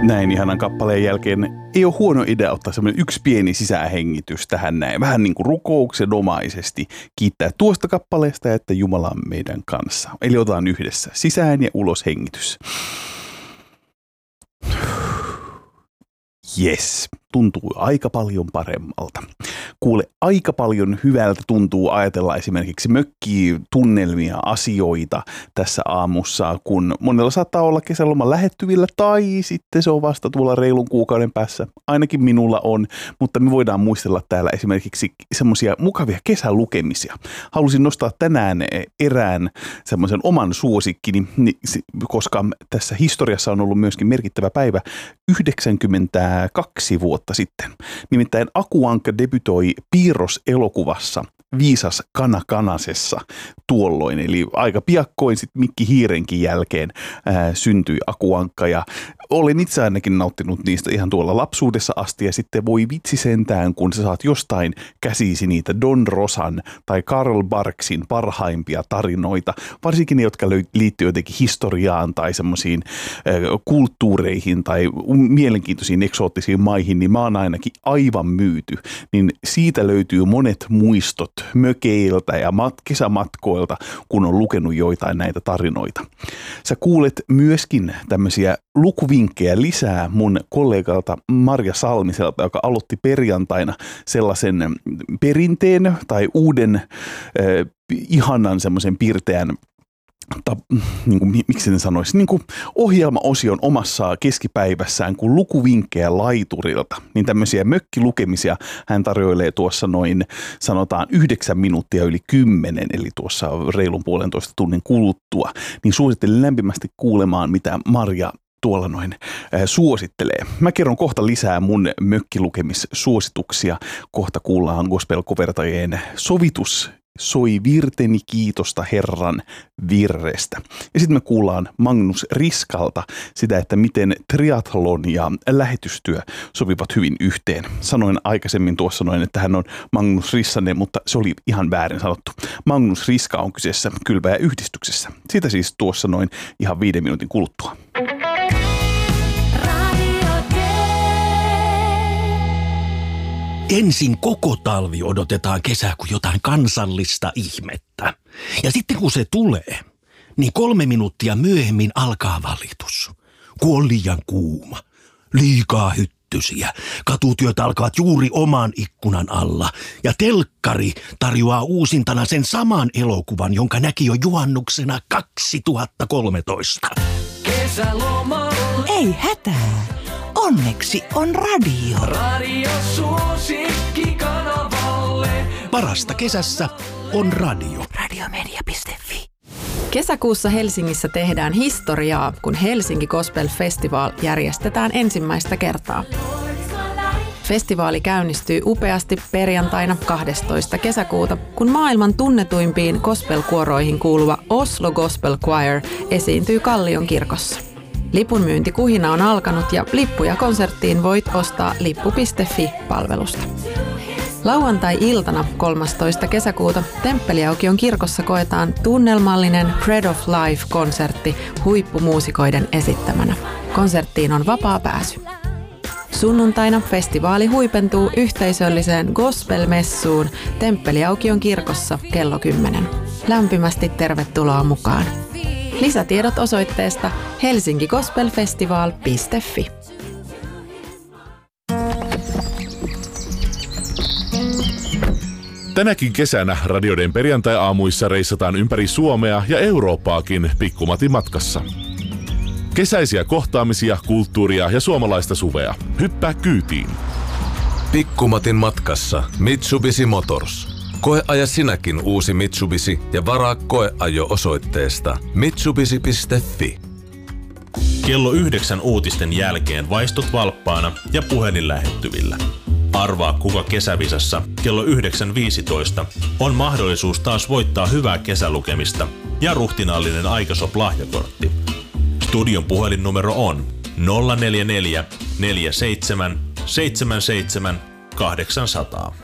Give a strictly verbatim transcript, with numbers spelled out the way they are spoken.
Näin ihanan kappaleen jälkeen ei ole huono idea ottaa semmoinen yksi pieni sisähengitys tähän näin. Vähän niin kuin rukouksenomaisesti kiittää tuosta kappaleesta ja että Jumala on meidän kanssa. Eli otetaan yhdessä sisään ja ulos hengitys. Yes, tuntuu aika paljon paremmalta. Kuule, aika paljon hyvältä tuntuu ajatella esimerkiksi mökkiä, tunnelmia, asioita tässä aamussa, kun monella saattaa olla kesäloma lähettyvillä tai sitten se on vasta tuolla reilun kuukauden päässä. Ainakin minulla on, mutta me voidaan muistella täällä esimerkiksi semmoisia mukavia kesälukemisia. Halusin nostaa tänään erään semmoisen oman suosikkini, koska tässä historiassa on ollut myöskin merkittävä päivä yhdeksänkymmentäkaksi vuotta sitten. Nimittäin Aku Ankka debytoi Piirros-elokuvassa Viisas kana kanasessa tuolloin, eli aika piakkoin sitten Mikki Hiirenkin jälkeen ää, syntyi Aku Ankka, ja olen itse ainakin nauttinut niistä ihan tuolla lapsuudessa asti, ja sitten voi vitsi sentään, kun sä saat jostain käsisi niitä Don Rosan tai Karl Barksin parhaimpia tarinoita, varsinkin ne, jotka liittyy jotenkin historiaan tai semmoisiin ää, kulttuureihin tai mielenkiintoisiin eksoottisiin maihin, niin mä oon ainakin aivan myyty, niin siitä löytyy monet muistot mökeiltä ja mat- kesämatkoilta, kun on lukenut joitain näitä tarinoita. Sä kuulet myöskin tämmöisiä lukuvinkkejä lisää mun kollegalta Marja Salmiselta, joka aloitti perjantaina sellaisen perinteen tai uuden äh, ihanan semmoisen pirteän Ta, niin kuin, miksi sen sanoisi, niin kuin ohjelmaosion omassa keskipäivässään kuin lukuvinkkejä laiturilta, niin tämmöisiä mökkilukemisia hän tarjoilee tuossa noin sanotaan yhdeksän minuuttia yli kymmenen, eli tuossa reilun puolentoista tunnin kuluttua, niin suosittelen lämpimästi kuulemaan, mitä Marja tuolla noin äh, suosittelee. Mä kerron kohta lisää mun mökkilukemissuosituksia, kohta kuullaan gospel-kovertajien sovitus Soi virteni kiitosta Herran virrestä. Ja sitten me kuullaan Magnus Riskalta sitä, että miten triathlon ja lähetystyö sopivat hyvin yhteen. Sanoin aikaisemmin tuossa noin, että hän on Magnus Rissanen, mutta se oli ihan väärin sanottu. Magnus Riska on kyseessä Kylväjä-yhdistyksessä. Siitä siis tuossa noin ihan viiden minuutin kuluttua. Ensin koko talvi odotetaan kesää kuin jotain kansallista ihmettä. Ja sitten kun se tulee, niin kolme minuuttia myöhemmin alkaa valitus. Kun on liian kuuma, liikaa hyttysiä, katutyöt alkavat juuri oman ikkunan alla. Ja telkkari tarjoaa uusintana sen saman elokuvan, jonka näki jo juhannuksena kaksituhattakolmetoista. Kesälomalle. Ei hätää. Onneksi on radio. Radio suosikki kanavalle. Parasta kesässä on radio. radiomedia piste fi. Kesäkuussa Helsingissä tehdään historiaa, kun Helsinki Gospel Festival järjestetään ensimmäistä kertaa. Festivaali käynnistyy upeasti perjantaina kahdestoista kesäkuuta, kun maailman tunnetuimpiin gospel-kuoroihin kuuluva Oslo Gospel Choir esiintyy Kallion kirkossa. Lipunmyyntikuhina on alkanut ja lippuja konserttiin voit ostaa lippu piste fi-palvelusta. Lauantai-iltana kolmastoista kesäkuuta Temppeliaukion kirkossa koetaan tunnelmallinen Bread of Life-konsertti huippumuusikoiden esittämänä. Konserttiin on vapaa pääsy. Sunnuntaina festivaali huipentuu yhteisölliseen gospel-messuun Temppeliaukion kirkossa kello kymmenen. Lämpimästi tervetuloa mukaan. Lisätiedot osoitteesta helsinki gospel festival piste fi. Tänäkin kesänä radioiden perjantai-aamuissa reissataan ympäri Suomea ja Eurooppaakin Pikkumatin matkassa. Kesäisiä kohtaamisia, kulttuuria ja suomalaista suvea. Hyppää kyytiin. Pikkumatin matkassa Mitsubishi Motors. Koeaja sinäkin uusi Mitsubishi ja varaa koeajo osoitteesta mitsubishi piste fi. Kello yhdeksän uutisten jälkeen vaistut valppaana ja puhelin lähettyvillä. Arvaa, kuka kesävisassa kello yhdeksän viisitoista on mahdollisuus taas voittaa hyvää kesälukemista ja ruhtinaallinen Aikasop-lahjakortti. Studion puhelinnumero on nolla neljä neljä neljä seitsemän seitsemän seitsemän kahdeksansataa.